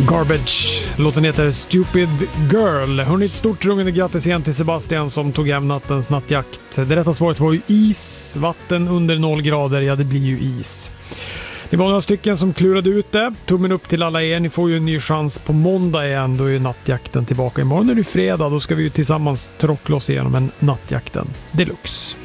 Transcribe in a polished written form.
Garbage. Låten heter Stupid Girl. Hörrni, ett stort rungande grattis igen till Sebastian som tog hem nattens nattjakt. Det rätta svaret var ju is. Vatten under 0 grader, ja det blir ju is. Det var några stycken som klurade ut det. Tummen upp till alla er. Ni får ju en ny chans på måndag igen. Då är ju nattjakten tillbaka. Imorgon är det fredag. Då ska vi ju tillsammans trockla oss igenom en nattjakten deluxe.